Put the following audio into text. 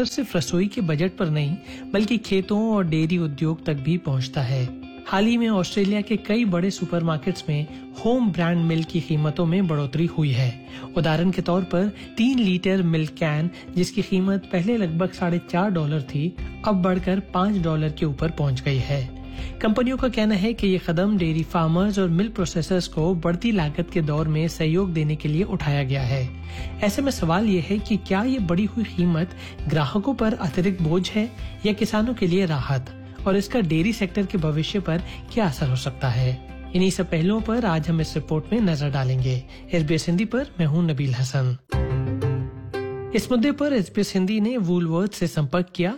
असर सिर्फ रसोई के बजट पर नहीं बल्कि खेतों और डेयरी उद्योग तक भी पहुंचता है। हाल ही में ऑस्ट्रेलिया के कई बड़े सुपरमार्केट्स में होम ब्रांड मिल्क की कीमतों में बढ़ोतरी हुई है। उदाहरण के तौर पर 3 लीटर मिल्क कैन जिसकी कीमत पहले लगभग $4.5 थी, अब बढ़कर $5 के ऊपर पहुंच गई है। कंपनियों का कहना है कि ये कदम डेयरी फार्मर्स और मिल्क प्रोसेसर्स को बढ़ती लागत के दौर में सहयोग देने के लिए उठाया गया है। ऐसे में सवाल ये है कि क्या ये बढ़ी हुई कीमत ग्राहकों पर अतिरिक्त बोझ है या किसानों के लिए राहत, और इसका डेयरी सेक्टर के भविष्य पर क्या असर हो सकता है। इन्हीं सब पहलुओं पर आज हम इस रिपोर्ट में नजर डालेंगे। SBS हिंदी पर मैं हूं नबील हसन। इस मुद्दे पर SBS हिंदी ने वूलवर्थ से संपर्क किया